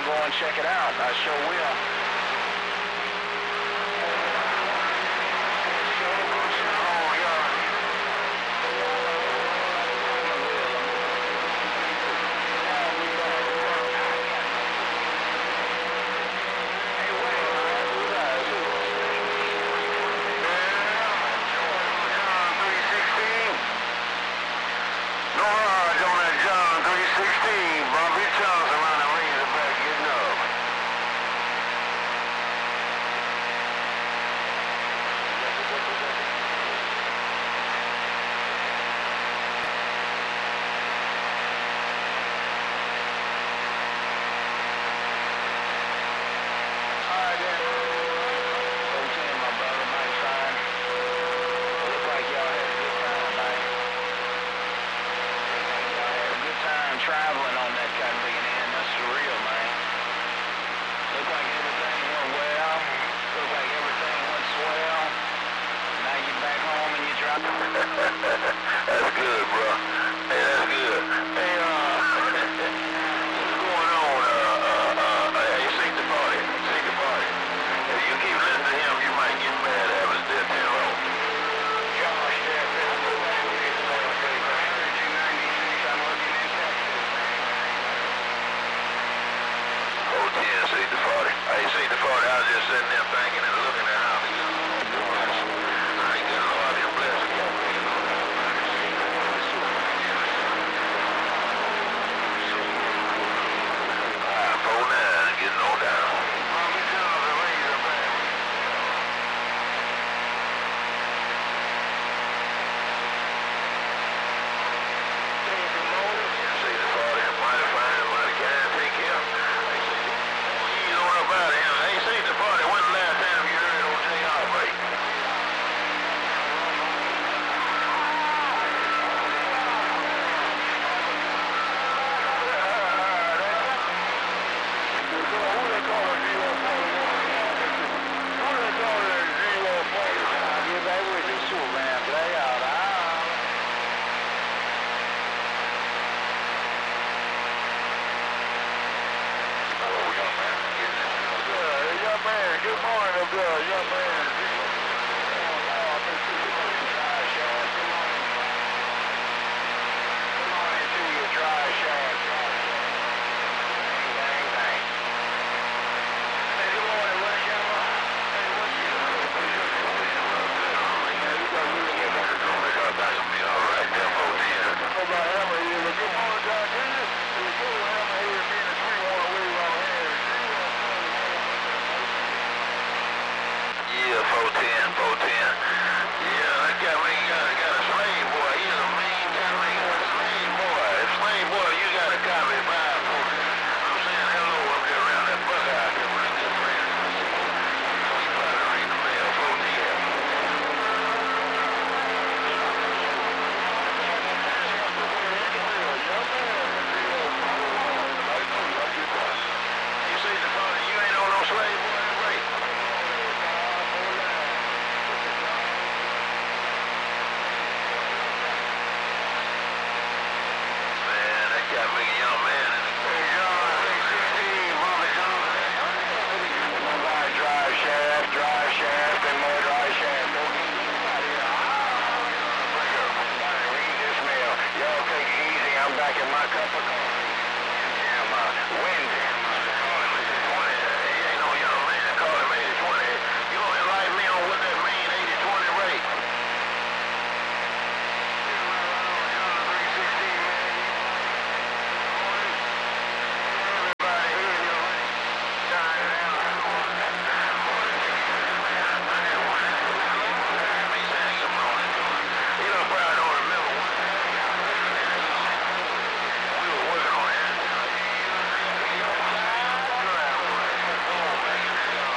go and check it out. I sure will. Traveling on that Caribbean end, that's surreal, man. Look like everything went well. Look like everything went swell. Now you're back home and you drop. That's good, bro. Hey, that's good. Hey, what's going on? Hey, Seek the Party. Seek the Party. If you keep listening to him, you might get mad at his death row. Josh, Seek the Party. Hey, Seek the Party. I was just sitting there thinking and looking at how these doing. I ain't got a lot of them blessings. Getting on down. See the party, mighty fine, mighty kind, take care. Ease on up out of him. Hey, see the party. When's the last time you heard on J. Heartbreak? Good morning, good, young man.